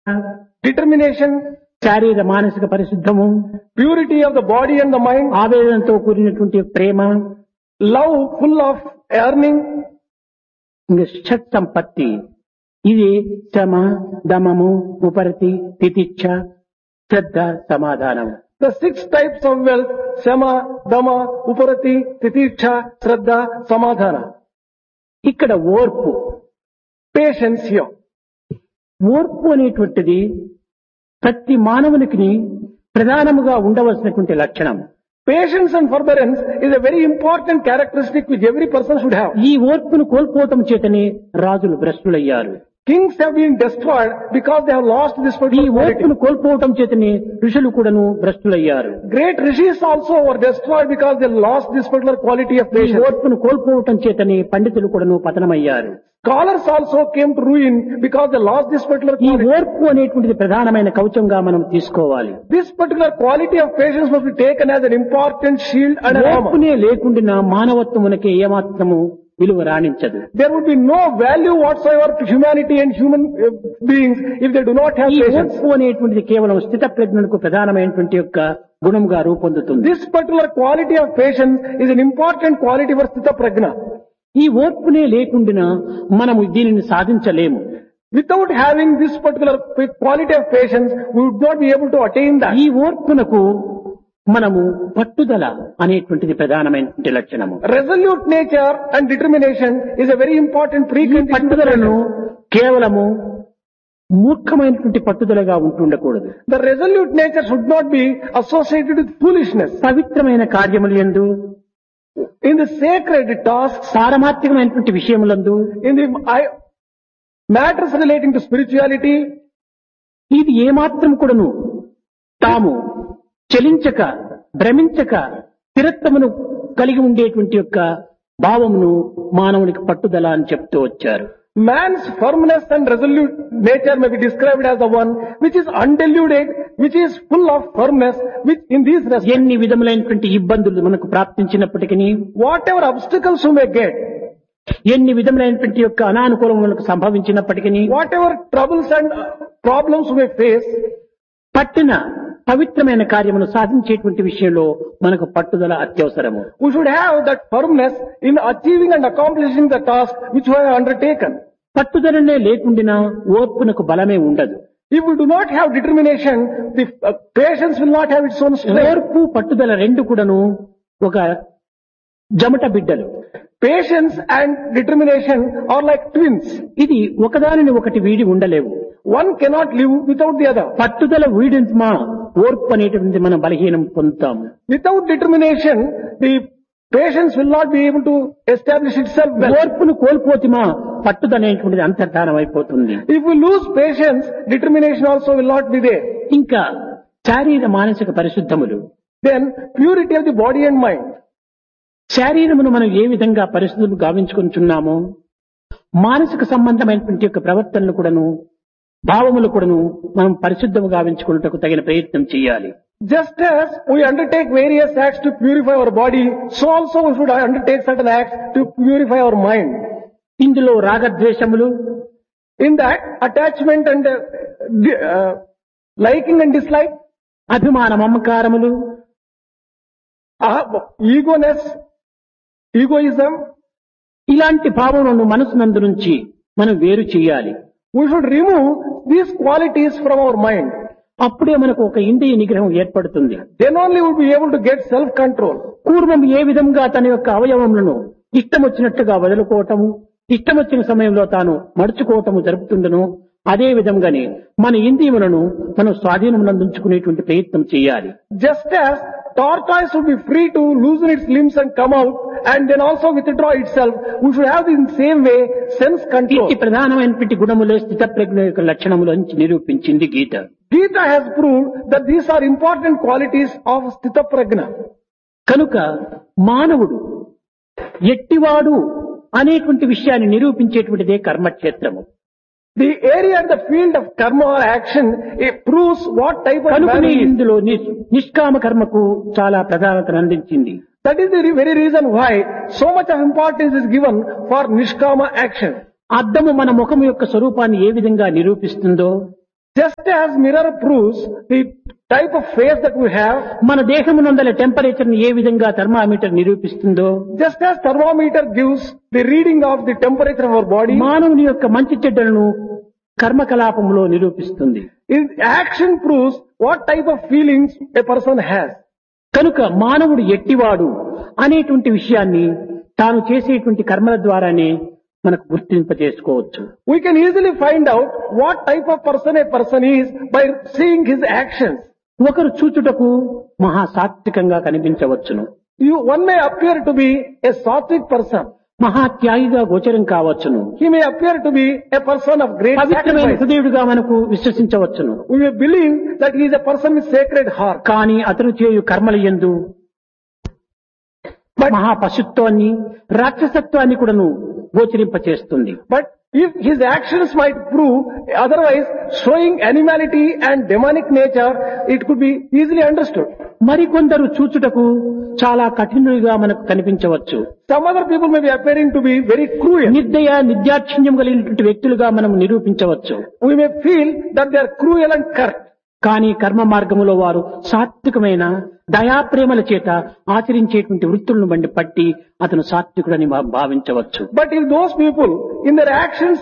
determination, శారీర మానసిక పరిశుద్ధము, purity of the body and the mind, ఆవేదనతో కూడినటువంటి ప్రేమ, love full of yearning, ఇంకా షట్ సంపత్తి. ఇది శమ, దమము, ఉపరతి, తితిక్ష, శ్రద్ధ, సమాధానం. the 6 types of wealth, shama, dama, uparati, titiksha, shraddha, samadhana. ఇక్కడ ఓర్పు. Patience here. ఓర్పు అనేటువంటిది ప్రతి మానవునికి ప్రధానముగా ఉండవలసినటువంటి లక్షణం. Patience and forbearance is a very important characteristic which every person should have. ఈ ఓర్పును కోల్పోవటం చేతనే రాజులు భ్రష్టులయ్యారు. Kings have been destroyed because they have lost this ఈ particular quality. ఓర్పును కోల్పోవటం చేతనే ఋషులు కూడాను భ్రష్టులయ్యారు. Great rishis also were destroyed because they lost this particular quality of ఈ patience. ఓర్పును కోల్పోవటం చేతనే పండితులు కూడాను పతనమయ్యారు. Scholars also came to ruin because they lost this particular ఈ quality. ఓర్పు అనేటువంటిది ప్రధానమైన కవచంగా మనం తీసుకోవాలి. This particular quality of patience must be taken as an important shield and an armor. ఓర్పునే లేకుండా మానవత్వమునకి ఏమాత్రము విలువ రాణించదు. There would be no value whatsoever to humanity and human beings if they do not have ఈ patience. ఓర్పు అనేటువంటిది కేవలం స్థిత ప్రజ్ఞకు ప్రధానమైనటువంటి యొక్క గుణంగా రూపొందుతుంది. This particular quality of patience is an important quality for Sthita Prajna. ఈ ఓర్పునే లేకుండా మనము దీనిని సాధించలేము. Without having this particular quality of patience, we would not be able to attain that. ఈ ఓర్పునకు మనము పట్టుదల అనేటువంటిది ప్రధానమైనటువంటి లక్షణము. Resolute nature and determination is a very important ఈ precondition. పట్టుదలను కేవలము మూర్ఖమైనటువంటి పట్టుదలగా ఉంటుండకూడదు. The resolute nature should not be associated with foolishness. పవిత్రమైన కార్యములు యందు, In the sacred tasks, పారమార్థికమైనటువంటి విషయములందు in the matters relating to spirituality, ఇది ఏమాత్రం కూడాను తాము చలించక, భ్రమించక, స్థిరత్వమును కలిగి ఉండేటువంటి యొక్క భావమును మానవునికి పట్టుదల అని చెప్తూ వచ్చారు. man's firmness and resolute nature may be described as the one which is undiluted, which is full of firmness, which in these respects, ఎన్ని విధములైనటువంటి ఇబ్బందులు మనకు ప్రాప్తించినప్పటికీ, whatever obstacles you may get, ఎన్ని విధములైనటువంటి యొక్క అనానుకూలములకు సంభవించినప్పటికీ, whatever troubles and problems you may face, పట్టిన పవిత్రమైన కార్యమును సాధించేటువంటి విషయంలో మనకు పట్టుదల అత్యవసరము. we should have that firmness in achieving and accomplishing the task which we have undertaken. పట్టుదలనే లేకుండినా ఓర్పునకు బలమే ఉండదు. If we do not have determination, the patience will not have its own strength. ఓర్పు పట్టుదల రెండు కూడాను ఒక జమట బిడ్డలు. Patience and determination are like twins. ఇది ఒకదానిని ఒకటి వీడి ఉండలేవు. One cannot live without the other. పట్టుదల వీడించమా ఓర్పు అనేటువంటి మనం బలహీనం పొందుతాము. Without determination, the patience will not be able to establish itself well. ఓర్పును కోల్పోతిమా పట్టుదల అనేటువంటిది అంతర్ధానం అయిపోతుంది. If we lose patience, determination also will not be there. ఇంకా శారీర మానసిక పరిశుద్ధములు. Then, purity of the body and mind. శారీరమును మనం ఏ విధంగా పరిశుద్ధులు గావించుకుంటున్నామో, మానసిక సంబంధమైనటువంటి యొక్క ప్రవర్తనలు కూడాను, భావములు కూడాను మనం పరిశుద్ధము గావించుకున్నటకు తగిన ప్రయత్నం చేయాలి. Just as we undertake various acts to purify our body, so also we should undertake certain acts to purify our mind. ఇందులో రాగద్వేషములు, In that, attachment and liking and dislike, అభిమాన మమకారములు, egoism, ఇలాంటి భావములను మనసునందు నుంచి మనం వేరు చేయాలి. we should remove these qualities from our mind. అప్పుడే మనకు ఒక ఇంద్రియ నిగ్రహం ఏర్పడుతుంది. Then only we will be able to get self-control. పూర్వం ఏ విధంగా తన యొక్క అవయవములను ఇష్టం వచ్చినట్టుగా వదులుకోవటము, ఇష్టం వచ్చిన సమయంలో తాను మడుచుకోవటము జరుపుతుండను, అదే విధంగానే మన ఇంద్రియములను మనం స్వాధీనమునందుకునేటువంటి ప్రయత్నం చేయాలి. Just as tortoise would be free to loosen its limbs and come out and then also withdraw itself, we should have in the same way sense control. ఈ ప్రధానమైనటువంటి గుణములే స్థిత ప్రజ్ఞ యొక్క లక్షణములని నిరూపించింది గీత. Gita has proved that these are important qualities of Sthita Prajna. కనుక మానవుడు ఎట్టివాడు అనేటువంటి విషయాన్ని నిరూపించేటువంటిదే కర్మక్షేత్రము. The area and the field of karma or action, it proves what type of man కనుకనే he is. ఇందులో నిష్కామ కర్మకు చాలా ప్రాధాన్యతను అందించింది. That is the very reason why so much of importance is given for Nishkama action. అద్దము మన ముఖము యొక్క స్వరూపాన్ని ఏ విధంగా నిరూపిస్తుందో, Just as mirror proves the type of face that we have, మన దేహమునందల టెంపరేచర్ ని ఏ విధంగా thermometer నిరూపిస్తుందో, just as thermometer gives the reading of the temperature of our body, మానవుని యొక్క మంచి చెడ్డలను కర్మకలాపంలో నిరూపిస్తుంది. action proves what type of feelings a person has. కనుక మానవుడు ఎట్టివాడు అనేటువంటి విషయాన్ని తాను చేసేటువంటి కర్మల ద్వారానే మనకు గుర్తింపజేసుకోవచ్చు. We can easily find out what type of person a person is by seeing his actions. ఒకరు చూచుటకు మహా సాత్వికంగా కనిపించవచ్చును, One may appear to be a sattvic person. మహా త్యాగిగా గోచరం కావచ్చును, He may appear to be a person of great పవిత్రమైన sacrifice. హృదయుడుగా మనకు విశ్వసించవచ్చును. We may believe that he is a person with sacred heart. కానీ అతను చేయు కర్మల యందు మహా పశుత్వాన్ని, రాక్షసత్వాన్ని కూడాను గోచరింపచేస్తుంది. But if his actions might prove otherwise, showing animality and demonic nature, it could be easily understood. మరికొందరు చూచుటకు చాలా కఠినులుగా మనకు కనిపించవచ్చు. Some other people may be appearing to be very cruel. నిర్దయ, నిర్దాక్షిణ్యం కలిగినటువంటి వ్యక్తులుగా మనం నిరూపించవచ్చు. We may feel that they are cruel and curt. కానీ కర్మ మార్గములో వారు సాత్వికమైన దయాప్రేమల చేత ఆచరించేటువంటి వృత్తులను పట్టి అతను సాత్వికుడని భావించవచ్చు. But if those people in their actions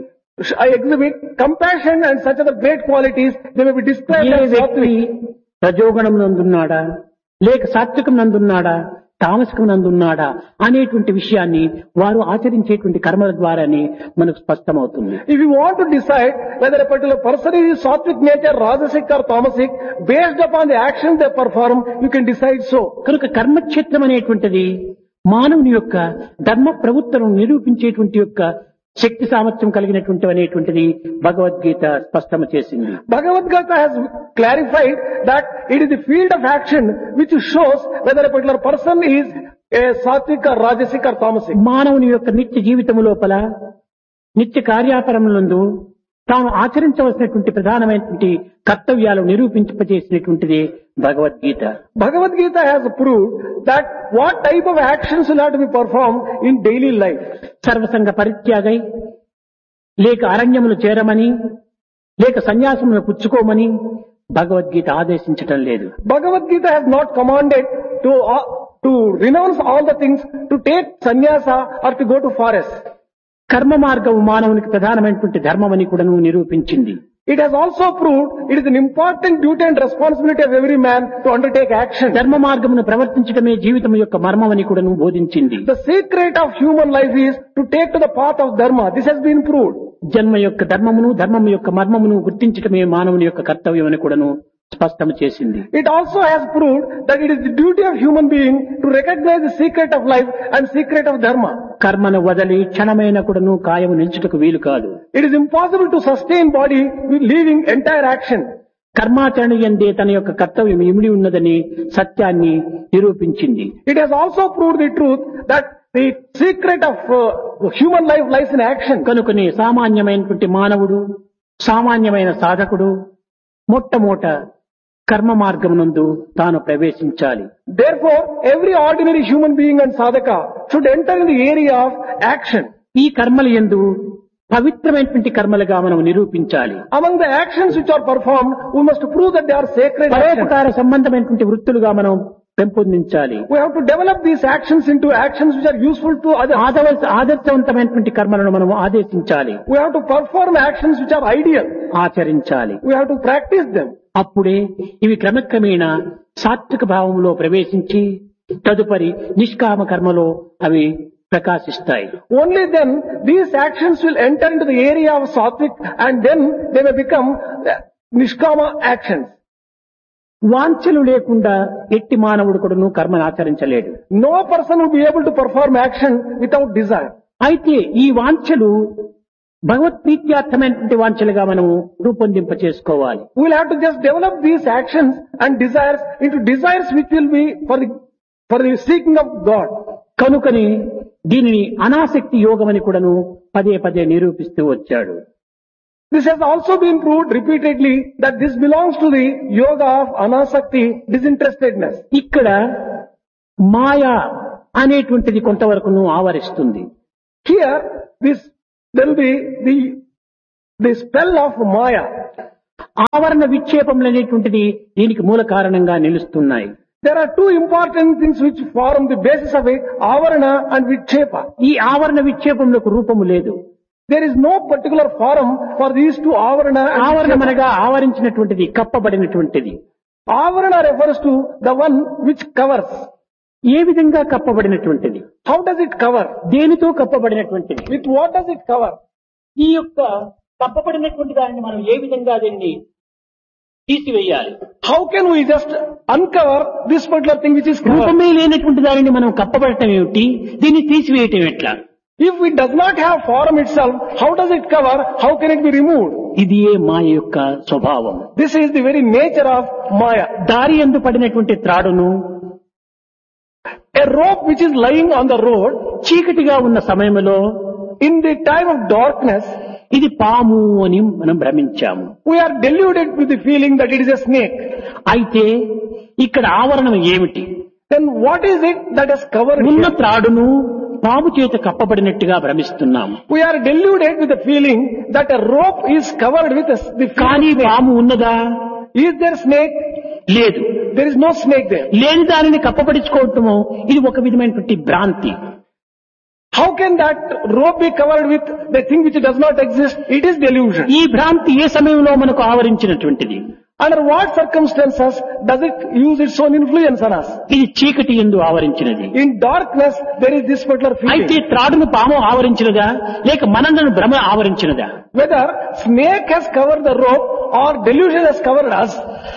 exhibit compassion and such other great qualities, they may be described A as వ్యక్తి sattvic. రజోగుణం నందున్నాడా, లేక సాత్వికం నందున్నాడా, తామసికం నందున్నాడా అనేటువంటి విషయాన్ని వారు ఆచరించేటువంటి కర్మల ద్వారానే మనకు స్పష్టమవుతుంది. If you want to decide whether a particular person is sattvic nature, rajasic or tamasic, based upon the actions they perform, you can decide so. కనుక కర్మక్షేత్రం అనేటువంటిది మానవుని యొక్క ధర్మ ప్రవృత్తులను నిరూపించేటువంటి యొక్క శక్తి సామర్థ్యం కలిగినటువంటి అనేటువంటిది భగవద్గీత స్పష్టం చేసింది. Bhagavad Gita has clarified that it is the field of action which shows whether a particular person is a sattvic or rajasic or tamasic. మానవుని యొక్క నిత్య జీవితం లోపల నిత్య కార్యాపరములందు తాను ఆచరించవలసినటువంటి ప్రధానమైనటువంటి కర్తవ్యాలు నిరూపింపజేసినటువంటిది Bhagavad Gita. Bhagavad Gita has proved that what type of actions will have to be performed in daily life. సర్వసంగ పరిత్యాగై, లేక అరణ్యములు చేరమని, లేక సన్యాసమును పుచ్చుకోమని భగవద్గీత ఆదేశించటం లేదు. Bhagavad Gita has not commanded to renounce all the things, to take sannyasa or to go to forest. కర్మ మార్గము మానవునికి ప్రధానమైనటువంటి ధర్మమని కూడా నిరూపించింది. It has also proved it is an important duty and responsibility of every man to undertake action. ధర్మ మార్గమును ప్రవర్తించడమే జీవితం యొక్క మర్మమని కూడా బోధించింది. The secret of human life is to take to the path of dharma. This has been proved. జన్మ యొక్క ధర్మమును, ధర్మం యొక్క మర్మమును గుర్తించడమే మానవుని యొక్క కర్తవ్యం అని కూడాను స్పష్టం చేసింది. It also has proved that it is the duty of human being to recognize the secret of life and secret of dharma. కర్మను వదలి క్షణమైన కూడాను కాయము నిల్చుటకు వీలు కాదు. It is impossible to sustain body with leaving entire action. కర్మాచరణ యందే తన యొక్క కర్తవ్యం ఇమిడి ఉన్నదని సత్యాన్ని నిరూపించింది. It has also proved the truth that the secret of human life lies in action. కనుకనే సామాన్యమైనటువంటి మానవుడు, సామాన్యమైన సాధకుడు మొట్టమొదట కర్మ మార్గమునందు తాను ప్రవేశించాలి. Therefore, every ordinary human being and sadhaka should enter in the area of action. ఈ కర్మల యందు పవిత్రమైనటువంటి కర్మలుగా మనం నిరూపించాలి. Among the actions which are performed, we must prove that they are sacred actions. పరోపకార సంబంధమైనటువంటి వృత్తులుగా మనం పెంపొందించాలి. We have to develop these actions into actions which are useful to others. ఆదర్శవంతమైనటువంటి కర్మలను మనం ఆదేశించాలి. We have to perform actions which are ideal. ఆచరించాలి. We have to practice them. అప్పుడే ఇవి క్రమక్రమేణా సాత్విక భావంలో ప్రవేశించి తదుపరి నిష్కామ కర్మలో అవి ప్రకాశిస్తాయి. Only then these actions will enter into the area of sattvic and then they may become nishkama actions. వాంఛలు లేకుండా ఎట్టి మానవుడు కూడాను కర్మను ఆచరించలేడు. No person will be able to perform action without desire. అయితే ఈ వాంఛలు భగవత్ప్రీత్యార్థమైనటువంటి వాంఛలుగా మనము రూపొందింప చేసుకోవాలి. We will have to just develop these actions and desires into desires which will be for the seeking of God. కనుకని దీనిని అనాసక్తి యోగమని కూడాను పదే పదే నిరూపిస్తూ వచ్చాడు. This has also been proved repeatedly that this belongs to the yoga of anasakti, disinterestedness. ఇక్కడ మాయా అనేటువంటిది కొంతవరకును ఆవరిస్తుంది. Here there will be the spell of maya. ఆవరణ విక్షేపములు అనేటువంటిది దీనికి మూల కారణంగా నిలుస్తున్నాయి. There are two important things which form the basis of it, avarana and vikshepa. ఈ ఆవరణ విక్షేపములకు రూపము లేదు. There is no particular form for these two avarana and ఆవరణం vikshepa. అనగా ఆవరించినటువంటిది, కప్పబడినటువంటిది. Avarana refers to the one which covers. ఏ విధంగా కప్పబడినటువంటిది? How does it cover? దేనితో కప్పబడినటువంటిది? With what does it cover? ఈ యొక్క కప్పబడినటువంటి దానిని మనం ఏ విధంగా దీన్ని తీసివేయాలి? How can we just uncover this particular thing which is covered? రూపమే లేనటువంటి దానిని మనం కప్పబడటం ఏమిటి, దీన్ని తీసివేయటం ఎట్లా? If it does not have form itself, how does it cover? How can it be removed? ఇది ఏ మాయ యొక్క స్వభావం. This is the very nature of Maya. దారి యందు పడినటువంటి త్రాడును, A rope which is lying on the road, చీకటిగా ఉన్న సమయంలో in the time of darkness, ఇది పాము అని మనం భ్రమించాము. we are deluded with the feeling that it is a snake. అయితే ఇక్కడ ఆవరణం ఏమిటి? Then what is it that has covered ఉన్న here? త్రాడును పాము చేత కప్పబడినట్టుగా భ్రమిస్తున్నాము. We are deluded with the feeling that a rope is covered with the కానీ snake. పాము ఉన్నదా? Is there snake? లేదు. There is no snake there. లేని దానిని కప్పబడించుకోవటము ఇది ఒక విధమైనటువంటి భ్రాంతి. How can that rope be covered with the thing which does not exist? It is delusion. ఈ భ్రాంతి ఏ సమయంలో మనకు ఆవరించినటువంటిది? Under what circumstances does it use its own influence on us? ఇది చీకటి యందు ఆవరించినది. In darkness, there is this particular అయితే feeling. త్రాడును పాము ఆవరించినదా లేక మనలను భ్రమ ఆవరించినదా? Whether snake has covered the rope or delusion has covered us,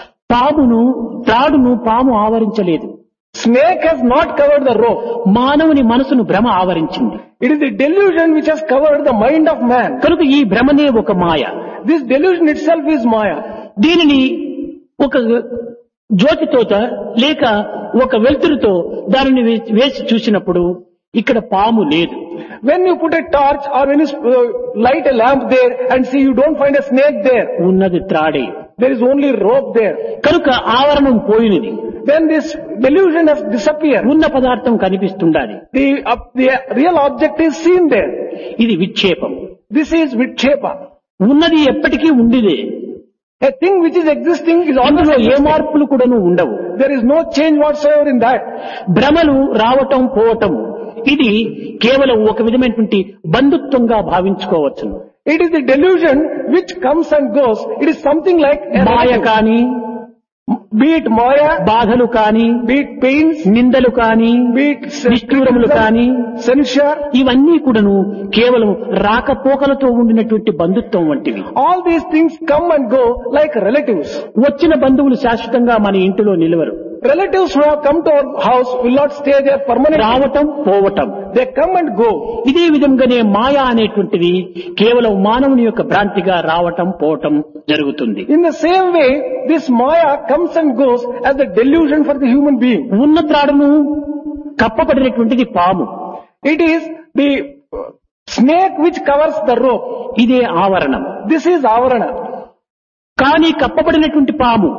త్రాడును పాము ఆవరించలేదు. snake has not covered the rope. మానవుని మనసును భ్రమ ఆవరించింది. It is the delusion which has covered the mind of man. కనుక ఈ భ్రమనే ఒక మాయ. This delusion itself is Maya. దీనిని ఒక జ్యోతితోట లేక ఒక వెలుతురుతో దానిని వేసి చూసినప్పుడు ఇక్కడ పాము లేదు. When you put a torch or when you light a lamp there and see, you don't find a snake there. ఉన్నది త్రాడే. There is only rope there. కనుక ఆవరణం పోయినది. Then this delusion has disappeared. ఉన్న పదార్థం కనిపిస్తుండాలి. The real object is seen there. ఇది విక్షేపం. This is vikshepa. ఉన్నది ఎప్పటికీ ఉండిదే. A thing which is existing is అందులో always ఏ existing. మార్పులు కూడాను ఉండవు. There is no change whatsoever in that. భ్రమలు రావటం పోవటం ఇది కేవలం ఒక విధమైనటువంటి బంధుత్వంగా భావించుకోవచ్చును. It is the delusion which comes and goes. It is something like a Maya relative. కాని, Be it Maya, బాధలు కాని, be it pains, నిందలు కాని, be it నిష్ఠూరములు కాని, censure. ఇవన్నీ కూడాను కేవలం రాకపోకలతో ఉండినటువంటి బంధుత్వం వంటివి. All these things come and go like relatives. వచ్చిన బంధువులు శాశ్వతంగా మన ఇంటిలో నిలవరు. Relatives who have come to our house will not stay there permanently. రావటం పోవటం. They come and go. ఇదే విధంగానే మాయ అనేటువంటిది కేవలం మానవుని యొక్క భ్రాంతిగా రావటం పోవటం జరుగుతుంది. In the same way, this Maya comes and goes as a delusion for the human being. ఉన్న త్రాడును కప్పబడినటువంటిది పాము. It is the snake which covers the rope. ఇదే ఆవరణం. This is avarana. కానీ కప్పబడినటువంటి పాము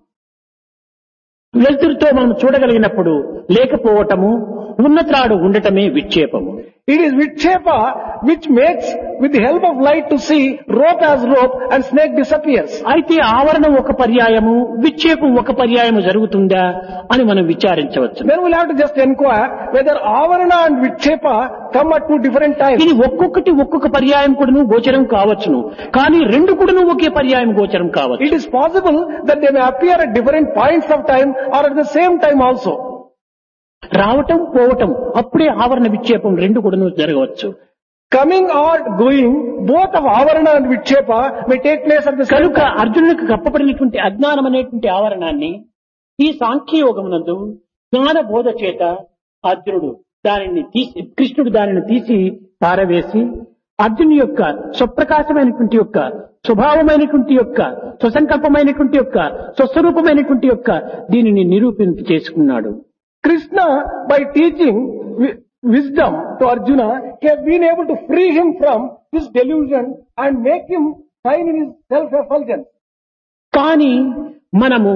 వెలుతురుతో మనం చూడగలిగినప్పుడు లేకపోవటము, ఉన్న త్రాడు ఉండటమే విక్షేపము. It is vikshepa which makes with the help of light to see rope as rope and snake disappears. అయితే ఆవరణం ఒక పర్యాయము, విక్షేపం ఒక పర్యాయము జరుగుతుందా అని మనం విచారించవచ్చు. Then we'll have to just inquire whether avarana and vikshepa come at two different times. ఇది ఒక్కొక్క పర్యాయం కూడాను గోచరం కావచ్చును, కానీ రెండు కూడాను ఒకే పర్యాయం గోచరం కావచ్చు. It is possible that they may appear at different points of time or at the same time also. రావటం పోవటం అప్పుడే ఆవరణ విక్షేపం రెండు కూడాను జరగవచ్చు. Coming or going, both of avarana and vikshepa may take place at the same కనుక time. అర్జునుడికి కప్పబడినటువంటి అజ్ఞానం అనేటువంటి ఆవరణాన్ని ఈ సాంఖ్యయోగమునందు జ్ఞాన బోధ చేత అర్జునుడు కృష్ణుడు దానిని తీసి పారవేసి అర్జునుని యొక్క స్వప్రకాశమైనటువంటి యొక్క స్వభావమైనటువంటి యొక్క స్వసంకల్పమైనటువంటి యొక్క స్వస్వరూపమైనటువంటి యొక్క దీనిని నిరూపింప చేసుకున్నాడు. Krishna, by teaching wisdom to Arjuna, he has been able to free him from this delusion and make him shine in his self-effulgence. కానీ మనము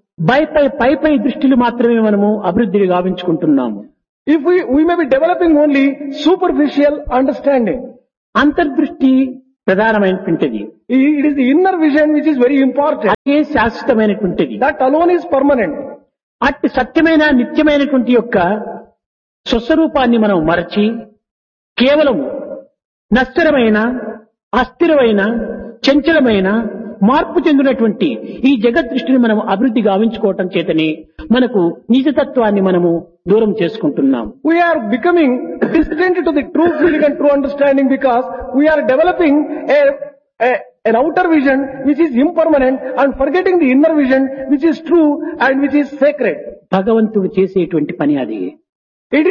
పై దృష్టిలు మాత్రమే మనము అభివృద్ధిని గావించుకుంటున్నాము. If we may be developing only superficial understanding. అంతర్దృష్టి ప్రధానమైనటువంటిది. It is the inner vision which is very important. అదే శాశ్వతమైనటువంటిది. That alone is permanent. అట్టి సత్యమైన నిత్యమైనటువంటి యొక్క స్వస్వరూపాన్ని మనం మరచి కేవలం నశ్వరమైన, అస్థిరమైన, చంచలమైన, మార్పు చెందినటువంటి ఈ జగత్ దృష్టిని మనం అభివృద్ధి గావించుకోవటం చేతనే మనకు నిజతత్వాన్ని మనము దూరం చేసుకుంటున్నాం. We are becoming distant to the true feeling and true understanding because we are developing an outer vision which is impermanent and forgetting the inner vision which is true and which is sacred. భగవంతుడు చేసేటువంటి పని అది. It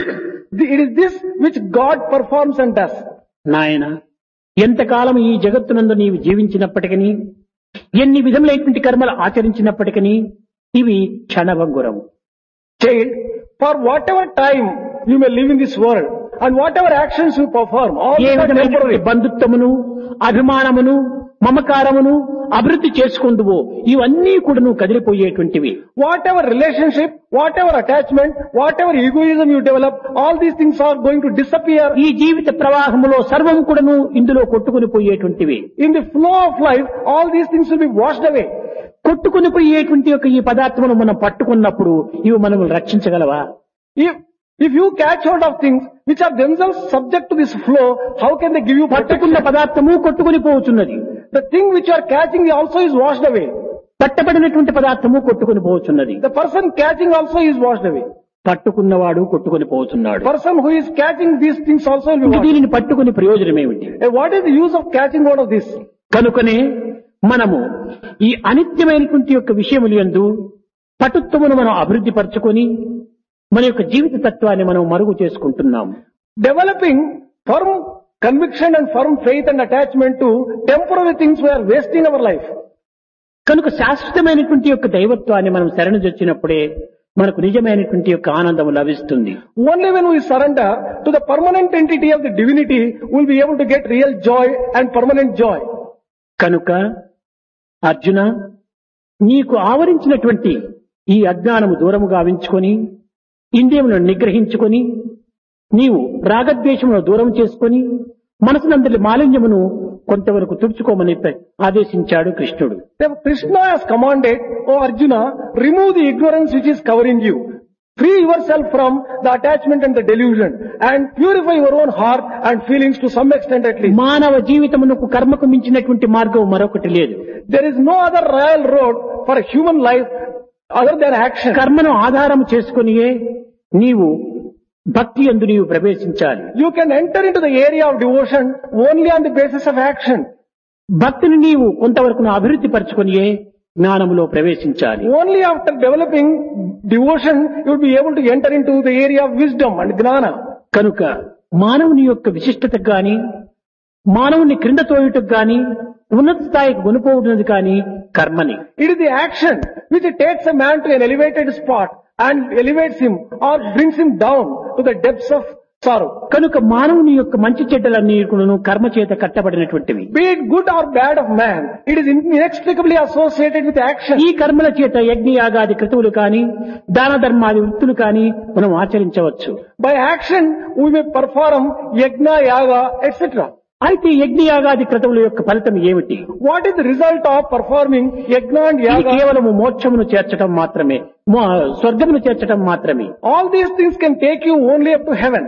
is this which God performs and does. నాయన, ఎంతకాలం ఈ జగత్తునందు నీవు జీవించినప్పటికీ, ఎన్ని విధములైనటువంటి కర్మలు ఆచరించినప్పటికీ ఇవి క్షణభంగురం. Child, for whatever time you may live in this world and whatever actions you perform, all A are విధమైనటువంటి temporary. బంధుత్వమును, అభిమానమును, మమకారమును అభివృద్ధి చేసుకుందువో ఇవన్నీ కూడా నువ్వు కదిలిపోయేటువంటివి. Whatever relationship, whatever attachment, whatever egoism you develop, all these things are going to disappear. ఈ జీవిత ప్రవాహములో సర్వం కూడాను ఇందులో కొట్టుకుని పోయేటువంటివి. In the flow of life, all these things will be washed away. కొట్టుకుని పోయేటువంటి యొక్క ఈ పదార్థమును మనం పట్టుకున్నప్పుడు ఇవి మనము రక్షించగలవా? If you catch hold of things which are themselves subject to this flow, how can they give you పట్టుకున్న protection? పదార్థము కొట్టుకుని పోవచ్చున్నది. The thing which you are catching also is washed away. పట్టబడినటువంటి పదార్థము కొట్టుకుని పోవచ్చున్నది. The person catching also is washed away. పట్టుకున్నవాడు కొట్టుకుని పోతున్నాడు. Person who is catching these things also will be washed. దీనిని పట్టుకుని ప్రయోజనం ఏమిటి? What is the use of catching hold of this? కనుకనే మనము ఈ అనిత్యమైనటువంటి యొక్క విషయములు యందు పటుత్వమును మనం అభివృద్ధి పరచుకొని మన యొక్క జీవిత తత్వాన్ని మనం మరుగు చేసుకుంటున్నాం. Developing firm conviction and firm faith and attachment to temporary things, we are wasting our life. కనుక శాశ్వతమైనటువంటి యొక్క దైవత్వాన్ని మనం శరణుజొచ్చినప్పుడే మనకు నిజమైనటువంటి యొక్క ఆనందం లభిస్తుంది. Only when we surrender to the permanent entity of the divinity, we will be able to get real joy and permanent joy. కనుక అర్జున, నీకు ఆవరించినటువంటి ఈ అజ్ఞానము దూరము గావించుకొని ఇంద్రియములను నిగ్రహించుకొని నీవు రాగద్వేషమును దూరం చేసుకొని మనసునందరి మాలిన్యమును కొంతవరకు తుడుచుకోమని ఆదేశించాడు కృష్ణుడు. Krishna has commanded, O Arjuna, remove the ignorance which is covering you. Free yourself from the attachment and the delusion and purify your own heart and feelings to some extent at least. మానవ జీవితమునకు కర్మకు మించినటువంటి మార్గం మరొకటి లేదు. There is no other royal road for a human life other than action. కర్మను ఆధారం చేసుకునియే నీవు భక్తి యందు నీవు ప్రవేశించాలి. You can enter into the area of devotion only on the basis of action. భక్తిని నీవు కొంతవరకు అభివృద్ధి పరచుకునియే జ్ఞానములో ప్రవేశించాలి. Only after developing devotion you will be able to enter into the area of wisdom and gnana. కనుక మానవుని యొక్క విశిష్టతకు గాని, మానవుని క్రింద తోయుటకు గాని, ఉన్నత స్థాయికి కొనుకోవడానికి కానీ కర్మని. It is the action which takes a man to an elevated spot and elevates him or brings him down to the depths of sorrow. కనుక మానవుని యొక్క మంచి చెడ్డలన్నీ కూడాను కర్మ చేత కట్టబడినటువంటివి. Be it good or bad of man, it is inextricably associated with action. ఈ కర్మల చేత యజ్ఞయాగాది క్రతువులు కానీ, దాన ధర్మాది వృత్తులు కానీ మనం ఆచరించవచ్చు. By action we may perform yajna, yaga, etc. అయితే యజ్ఞయాగాది క్రతువుల యొక్క ఫలితం ఏమిటి? What is the result of performing yajna and ఇది yaga? కేవలము మోక్షమును చేర్చడం మాత్రమే, స్వర్గమును చేర్చడం మాత్రమే. All these things can take you only up to heaven.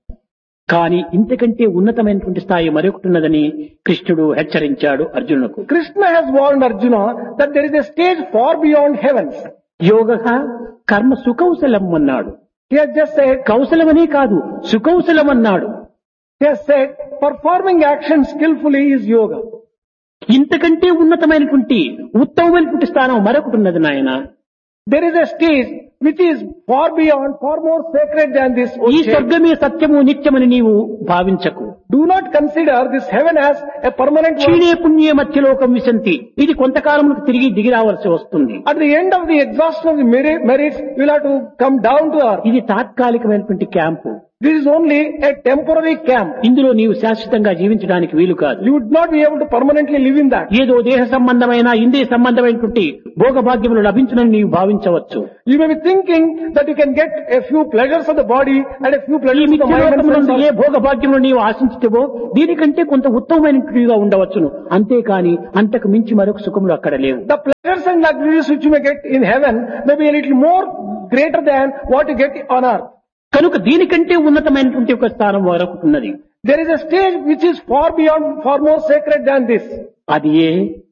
కానీ ఇంతకంటే ఉన్నతమైనటువంటి స్థాయి మరొకటి ఉన్నదని కృష్ణుడు హెచ్చరించాడు అర్జునుకు. Krishna has warned Arjuna that there is a stage far beyond heavens. యోగః కర్మ సుకౌశలం అన్నాడు. He has just said, కౌశలమనే కాదు, సుకౌశలం అన్నాడు. he has said, performing action skillfully is yoga. ఇంతకంటే ఉన్నతమైనటువంటి ఉత్తమమైనటువంటి స్థానం మరొకటి ఉన్నది నాయన. There is a stage which is far beyond, far more sacred than this. ఈ స్వర్గమే సత్యము నిత్యమని నీవు భావించకు. Do not consider this heaven as a permanent world. క్షీణే పుణ్యే మధ్యలోకం విశంతి. ఇది కొంతకాలమునకు తిరిగి దిగి రావాల్సి వస్తుంది. At the end of the exhaustion of the merits, you will have to come down to earth. ఇది తాత్కాలికమైనటువంటి camp. This is only a temporary camp. ఇందులో నీవు శాశ్వతంగా జీవించడానికి వీలు కాదు. You would not be able to permanently live in that. ఏదో దేహ సంబంధమైన ఇంద్రియ సంబంధమైనటువంటి భోగభాగ్యములు లభించునని నీవు భావించవచ్చు. You may be thinking that you can get a few pleasures of the body and a few ఈ pleasures of the mind and మిథ్యలోకమునందు A senses. భోగభాగ్యములు నీవు ఆశించుతావో దీనికంటే కొంత ఉత్తమమైనట్టుగా ఉండవచ్చును, అంతేకాని అంతకు మించి మరొక సుఖములు అక్కడ లేవు. The pleasures and luxuries which you may get in heaven may be a little more greater than what you get on earth. కనుక దీనికంటే ఉన్నతమైనటువంటి ఒక స్థానం వరకు ఉన్నది. There is a stage which is far beyond, far more sacred than this. అది ఏ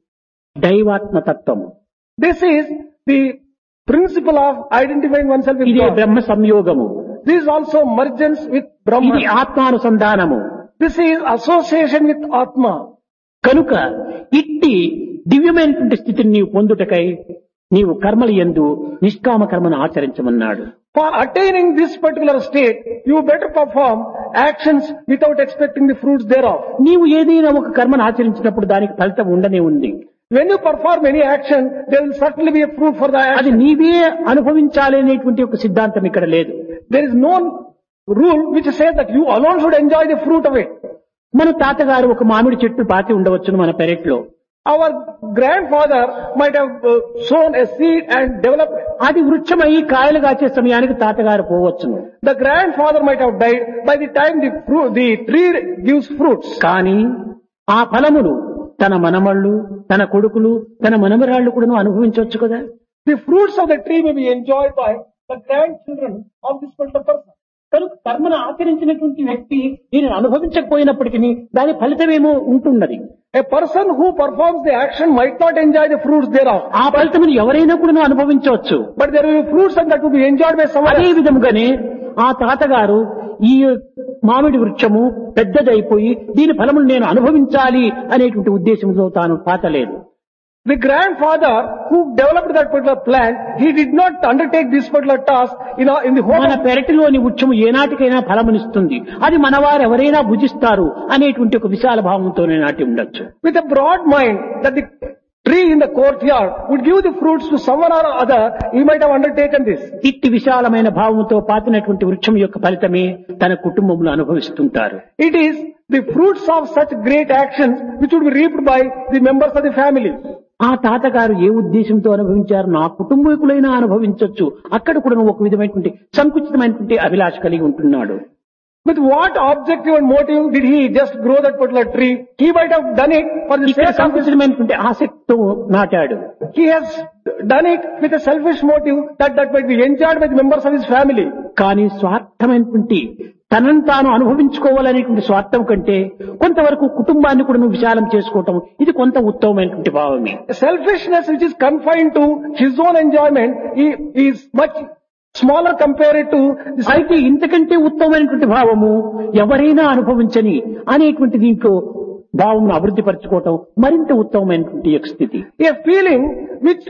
దైవాత్మ తత్వము. This is the principle of identifying oneself with ఇదే God. Brahma సంయోగము. This is also mergence with ఇది Brahman. ఆత్మానుసంధానము. This is association with Atma. కనుక ఇట్టి దివ్యమైనటువంటి స్థితిని నీవు పొందుటకై నీవు కర్మల యందు నిష్కామ కర్మను ఆచరించమన్నాడు. For attaining this particular state, you better perform actions without expecting the fruits thereof. నీవు ఏదైనా ఒక కర్మను ఆచరించినప్పుడు దానికి ఫలితం ఉండనే ఉంది. When you perform any action, there will certainly be a fruit for the అది action. నీవే అనుభవించాలి అనేటువంటి ఒక సిద్ధాంతం ఇక్కడ లేదు. There is no rule which says that you alone should enjoy the fruit of it. మన తాతగారు ఒక మామిడి చెట్టు పాతి ఉండవచ్చును మన పెరట్లో. Our grandfather might have sown a seed and developed. అది వృక్షమై కాయలు కాచే సమయానికి తాతగారు పోవచ్చును. The grandfather might have died by the time the tree gives fruits. కానీ ఆ ఫలములు తన మనమళ్ళు, తన కొడుకులు, తన మనమరాళ్ళు కూడా అనుభవించవచ్చు కదా. The fruits of the tree may be enjoyed by the grandchildren of this particular person. కనుక కర్మను ఆచరించినటువంటి వ్యక్తి దీనిని అనుభవించకపోయినప్పటికీ దాని ఫలితమేమో ఉంటున్నది. A person who performs the action might not enjoy the fruits thereof. ఆ ఫలితమును ఎవరైనా కూడా అనుభవించవచ్చు. But there will be fruits and that will be enjoyed by someone అదే else. విధముగానే ఆ తాతగారు ఈ మామిడి వృక్షము పెద్దదైపోయి దీని ఫలమును నేను అనుభవించాలి అనేటువంటి ఉద్దేశంతో తాను పాతలేదు. The grandfather who developed that particular plant, he did not undertake this particular task in the hope మన of, పెరటిలోని వృక్షము ఏనాటికైనా ఫలమునిస్తుంది, అది మనవారు ఎవరైనా భుజిస్తారు అనేటువంటి ఒక విశాల భావంతోనే నాటి ఉండొచ్చు. with a broad mind that the tree in the courtyard would give the fruits to someone or other, he might have undertaken this. ఇట్టి విశాలమైన భావంతో పాతినటువంటి వృక్షం యొక్క ఫలితమే తన కుటుంబంలో అనుభవిస్తుంటారు. It is the fruits of such great actions which would be reaped by the members of the family. ఆ తాతగారు ఏ ఉద్దేశంతో అనుభవించారు, నా కుటుంబీకులైనా అనుభవించవచ్చు, అక్కడ కూడా ఒక విధమైనటువంటి సంకుచితమైనటువంటి అభిలాష కలిగి ఉంటున్నాడు. With what objective and motive did he just grow that particular tree? He might have done it for the ఇక్కడ sake of his, సంకుచితమైనటువంటి ఆసక్తితో నాటాడు. he has done it with a selfish motive that might be enjoyed by the members of his family. కానీ స్వార్థమైనటువంటి తనను తాను అనుభవించుకోవాలనేటువంటి స్వార్థం కంటే కొంతవరకు కుటుంబాన్ని కూడా నువ్వు విశాలం చేసుకోవటం ఇది కొంత ఉత్తమమైనటువంటి భావమే. Selfishness which is confined to his own enjoyment is much smaller compared to the అయితే ఇంతకంటే ఉత్తమమైనటువంటి భావము ఎవరైనా అనుభవించని అనేటువంటి దీంట్లో భావమును అభివృద్ధి పరచుకోవటం మరింత ఉత్తమమైనటువంటి యొక్క స్థితి. a feeling which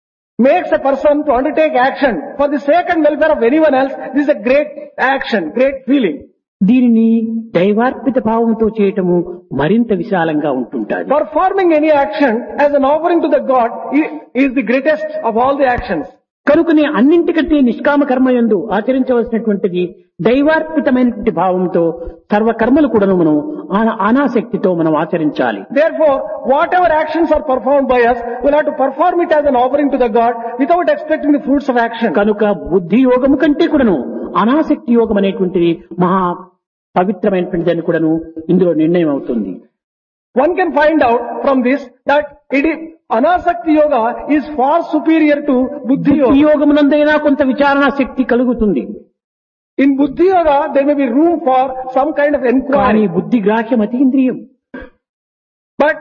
makes a person to undertake action for the sake and welfare of anyone else. This is a great action, great feeling. దీనిని దైవార్పిత భావంతో చేయటము మరింత విశాలంగా ఉంటుంటాది. Performing any action as an offering to the God is the greatest of all the actions. కనుకనే అన్నింటికంటే నిష్కామ కర్మయందు ఆచరించవలసినటువంటిది దైవార్పితమైనటువంటి భావంతో సర్వకర్మలు కూడా మనం అనాసక్తితో మనం ఆచరించాలి. Therefore, whatever actions are performed by us, we'll have to perform it as an offering to the God without expecting the fruits of action. కనుక బుద్ధి యోగము కంటే కూడాను అనాసక్తి యోగం అనేటువంటిది మహా పవిత్రమైనటువంటిదని కూడాను ఇందులో నిర్ణయం అవుతుంది. One can find out from this that Anasakti yoga is far superior to Buddhi yoga. బుద్ధి యోగమునందైనా కొంత విచారణ శక్తి కలుగుతుంది. In Buddhi yoga, there may be room for some kind of కానీ inquiry. బుద్ధి గ్రాహ్యం అతీంద్రియం. But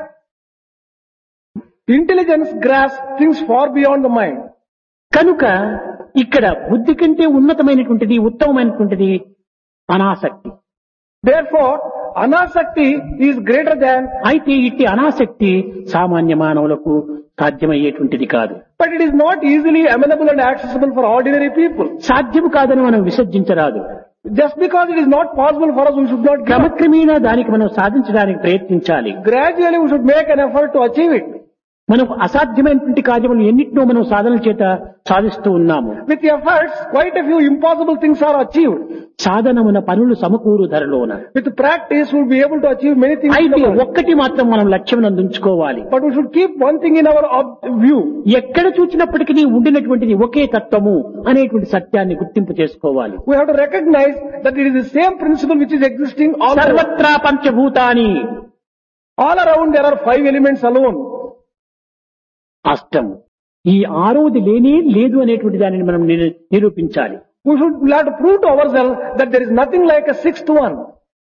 intelligence grasps things far beyond the mind. కనుక ఇక్కడ బుద్ధి కంటే ఉన్నతమైనటువంటిది ఉత్తమమైనటువంటిది అనాసక్తి. Therefore, Anasakti is greater than, అయితే ఇట్టి అనాసక్తి సామాన్య మానవులకు సాధ్యమయ్యేటువంటిది కాదు. but it is not easily amenable and accessible for ordinary people. సాధ్యము కాదని మనం విసర్జించరాదు. Just because it is not possible for us, we should not give up. క్రమక్రమేణా దానికి మనం సాధించడానికి ప్రయత్నించాలి. Gradually we should make an effort to achieve it. మనం అసాధ్యమైనటువంటి కార్యములు ఎన్నిటినో మనం సాధనల చేత సాధిస్తూ ఉన్నాము. With efforts, quite a few impossible things are achieved. సాధనమున పనులు సమకూరు ధరలోన. With practice, we will be able to achieve many things. అయితే ఒక్కటి మాత్రం మనం లక్ష్యం ఉంచుకోవాలి. But we should keep one thing in our view. ఎక్కడ చూచినప్పటికీ ఉండినటువంటిది ఒకే తత్వము అనేటువంటి సత్యాన్ని గుర్తింపు చేసుకోవాలి. We have to recognize that it is the same principle which is existing all around. సర్వత్రా పంచభూతాని. All around there are 5 elements alone. అష్టం. ఈ ఆరోది లేనే లేదు అనేటువంటి దానిని మనం నిరూపించాలి. We should have to prove to ourselves that there is nothing like a 6th one.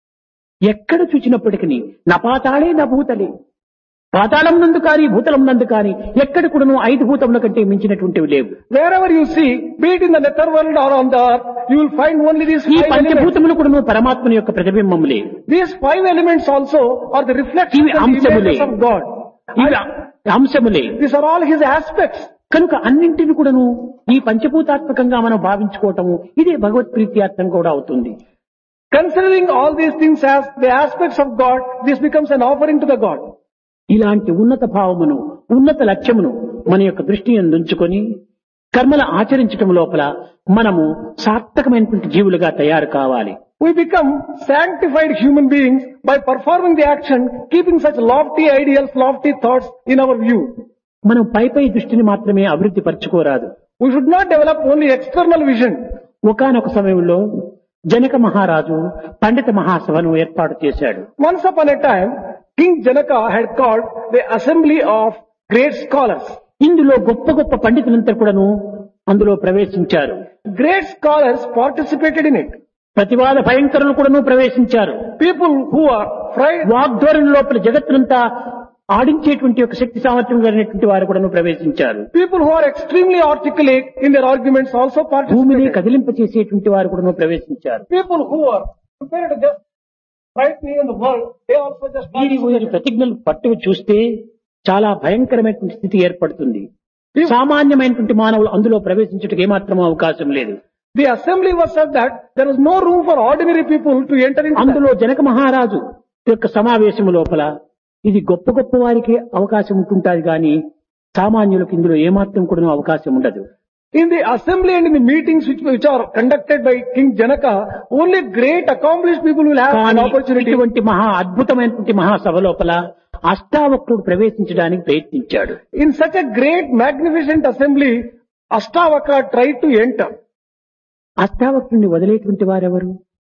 ఎక్కడ చూచినప్పటికీ నా పాతాళే నా భూతలే, పాతాళం నందు కాని భూతలం నందు కాని ఎక్కడ కూడాను 5 భూతముల కంటే మించినటువంటివి లేవు. Wherever you see, be it in the nether world or on the earth, you will find only these 5 ఈ elements. పంచభూతములు కూడాను పరమాత్మని యొక్క ప్రతిబింబములే. These 5 elements also are the reflections ఇవి and అంశములే. images of God. ఇవి అంశములే. These are all His aspects. కనుక అన్నింటిని కూడాను ఈ పంచభూతాత్మకంగా మనం భావించుకోవటము ఇదే భగవత్ ప్రీత్యార్థం కూడా అవుతుంది. Considering all these things as the aspects of God, this becomes an offering to the God. ఇలాంటి ఉన్నత భావమును, ఉన్నత లక్ష్యమును మన యొక్క దృష్టిని ఉంచుకొని కర్మలు ఆచరించటం లోపల మనము సార్థకమైనటువంటి జీవులుగా తయారు కావాలి. We become sanctified human beings by performing the action, keeping such lofty ideals, lofty thoughts in our view. మనం పై దృష్టిని మాత్రమే అభివృద్ధి పరచుకోరాదు. We should not develop only external vision. ఒకానొక సమయంలో జనక మహారాజు పండిత మహాసభను ఏర్పాటు చేశాడు. Once upon a time, King Janaka had called the assembly of great scholars. ఇందులో గొప్ప గొప్ప పండితులంతా కూడాను అందులో ప్రవేశించారు. Great scholars participated in it. ప్రతివాద భయంకరులు కూడాను ప్రవేశించారు. People who are frightened, వాగ్ధోరణి లోపల జగత్తునంతా ఆడించేటువంటి ఒక శక్తి సామర్థ్యం కలిగినటువంటి వారు కూడాను ప్రవేశించారు. people who are extremely articulate in their arguments also భూమిని participated. కదిలింప చేసేటువంటి వారు కూడాను ప్రవేశించారు. People who are prepared to just frighten even the world, they also just వీరి participated. ప్రతిజ్ఞలు పట్టు చూస్తే చాలా భయంకరమైనటువంటి స్థితి ఏర్పడుతుంది. సామాన్యమైనటువంటి మానవులు అందులో ప్రవేశించడానికి ఏమాత్రం అవకాశం లేదు. The assembly was such that there was no room for ordinary people to enter into that. అందులో జనక మహారాజు యొక్క సమావేశము లోపల ఇది గొప్ప గొప్ప వారికి అవకాశం ఉంటుంటాది కానీ సామాన్యులకు ఇందులో ఏమాత్రం కూడా అవకాశం ఉండదు. In the assembly and in the meetings which are conducted by King Janaka, only great accomplished people will have an కానీ opportunity. ఇటువంటి మహా అద్భుతమైనటువంటి మహాసభ లోపల అష్టావక్రుడు ప్రవేశించడానికి ప్రయత్నించాడు. In such a great magnificent assembly, Ashtavakra tried to enter. అష్టావక్రుడిని వదిలేటువంటి వారెవరు?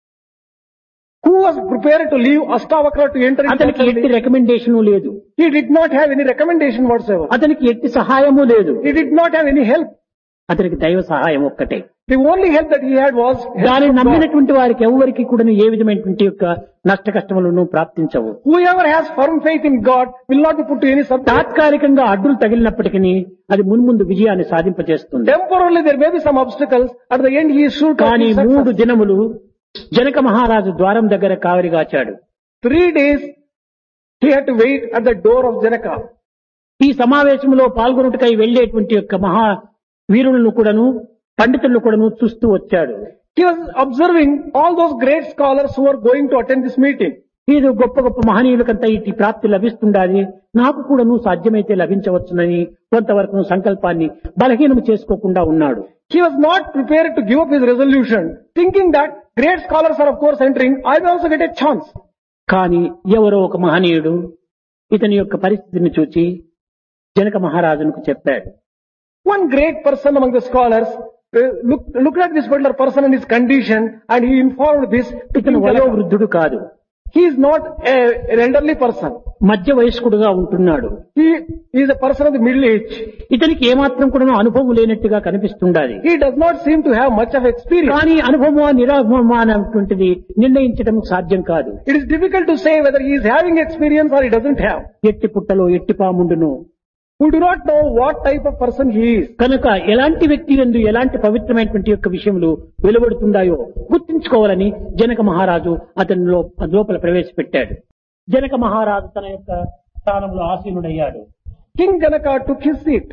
Who was prepared to leave Ashtavakra to enter into the అతనికి ఎట్టి assembly? రికమెండేషన్ లేదు. He did not have any recommendation whatsoever. అతనికి ఎట్టి సహాయము లేదు. He did not have any help. అతనికి దైవ సహాయం ఒక్కటే. The only help that he had was help దానిని from God. నమ్మినటువంటి వారికి ఎవరికి కూడా ఏ విధమైనటువంటి యొక్క నష్ట కష్టములను ప్రాప్తించవు. Whoever has firm faith in God will not be put to any subject. తాత్కాలికంగా అడ్డులు తగిలినప్పటికీ అది మున్ముందు విజయాన్ని సాధింపజేస్తుంది. Temporarily there may be some obstacles. At the end he is sure to కానీ achieve success. 3 దినములు జనక మహారాజు ద్వారం దగ్గర కావలిగాచాడు. 3 days he had to wait at the door of Janaka. ఈ సమావేశంలో పాల్గొనుటకై వెళ్లేటువంటి యొక్క మహా వీరులను కూడాను పండితులను కూడాను చూస్తూ వచ్చాడు. He was observing all those great scholars who are going to attend this meeting. ఇది గొప్ప గొప్ప మహనీయులకంతా ఇటు ప్రాప్తి లభిస్తుండాలి, నాకు కూడాను సాధ్యమైతే లభించవచ్చునని కొంతవరకు సంకల్పాన్ని బలహీనం చేసుకోకుండా ఉన్నాడు. He was not prepared to give up his resolution, thinking that great scholars are of course entering, I will also get a chance. కానీ ఎవరో ఒక మహనీయుడు ఇతని యొక్క పరిస్థితిని చూచి జనక మహారాజునకు చెప్పాడు. One great person among the scholars looked at this particular person and his condition, and he informed this to ఇతను King వయో Janaka. వృద్ధుడు కాదు, He is not an elderly person. మధ్య వయస్కుడుగా ఉంటున్నాడు. He is a person of the middle age. ఇతనికి ఏమాత్రం కూడా అనుభవం లేనట్టుగా కనిపిస్తుండాలి. He does not seem to have much of experience. కానీ అనుభవమా నిరాభవమా అనేటువంటిది నిర్ణయించడం సాధ్యం కాదు. It is difficult to say whether he is having experience or he doesn't have. ఎట్టి పుట్టలో ఎట్టి పాముండును. We do not know what type of person he is. కనుక ఎలాంటి వ్యక్తి యందు ఎలాంటి పవిత్రమైనటువంటి యొక్క విషయములు వెలువడుతుండాయో గుర్తించుకోవాలని జనక మహారాజు అతని లోపల ప్రవేశపెట్టాడు. జనక మహారాజు తన యొక్క స్థానంలో ఆసీనుడయ్యాడు. King Janaka took his seat.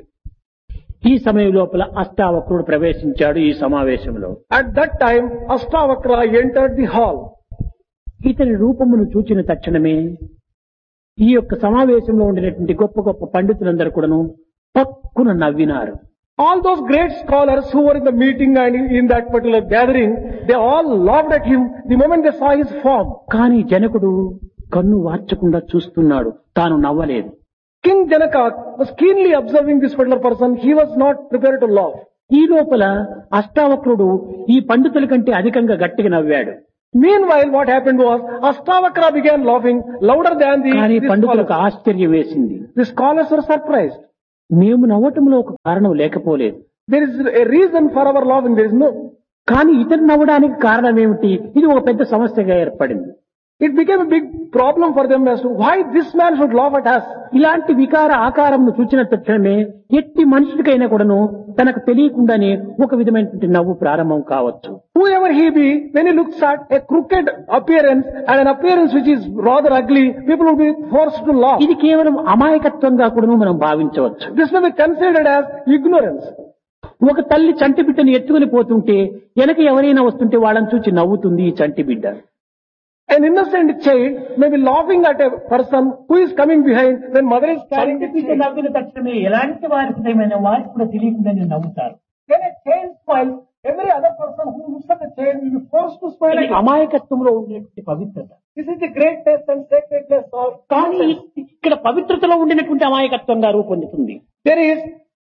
ఈ సమయం లోపల అష్టావక్రుడు ప్రవేశించాడు ఈ సమావేశంలో. At that time, Ashtavakra entered the hall. ఇతని రూపమును చూచిన తక్షణమే ఈ యొక్క సమావేశంలో ఉండినటువంటి గొప్ప గొప్ప పండితులందరూ కూడాను పక్కున నవ్వినారు. All those great scholars who were in the meeting and in that particular gathering, they all laughed at him the moment they saw his form. కానీ జనకుడు కన్ను వార్చకుండా చూస్తున్నాడు, తాను నవ్వలేదు. King Janaka was keenly observing this particular person. He was not prepared to laugh. ఈ లోపల అష్టావక్రుడు ఈ పండితుల కంటే అధికంగా గట్టిగా నవ్వాడు. Meanwhile, what happened was, Astavakra began laughing louder than కానీ the పండితులకు scholars. ఆశ్చర్యం వేసింది. The scholars were surprised. మేము నవ్వటంలో ఒక కారణం లేకపోలేదు, There is a reason for our laughing. There is no. కానీ ఇతను నవ్వడానికి కారణం ఏమిటి? ఇది ఒక పెద్ద సమస్యగా ఏర్పడింది. It became a big problem for them as to why this man should laugh at us. ఇలాంటి వికార ఆకారంను చూచిన తక్షణమే ఎట్టి మనుషుడికైనా కూడాను తనకు తెలియకుండానే ఒక విధమైనటువంటి నవ్వు ప్రారంభం కావచ్చు. Whoever he be, when he looks at a crooked appearance and an appearance which is rather ugly, people will be forced to laugh. ఇది కేవలం అమాయకత్వంగా కూడాను మనం భావించవచ్చు. This may be considered as ignorance. ఒక తల్లి చంటి బిడ్డను ఎత్తుకుని పోతుంటే వెనక ఎవరైనా వస్తుంటే వాళ్ళని చూసి నవ్వుతుంది ఈ చంటి బిడ్డ. An innocent child may be laughing at a person who is coming behind when mother is carrying the child. నవ్విన తక్షణమే ఎలాంటి వారి హృదయమైన వారికి కూడా తెలియకుండానే నవ్వుతారు. When a child smiles, every other person who looks at the child will be forced to smile. ఇది అమాయకత్వంలో ఉండేటువంటి పవిత్రత. This is the greatness and sacredness of. కానీ ఇక్కడ పవిత్రతలో ఉండినటువంటి అమాయకత్వంగా రూపొందుతుంది. There is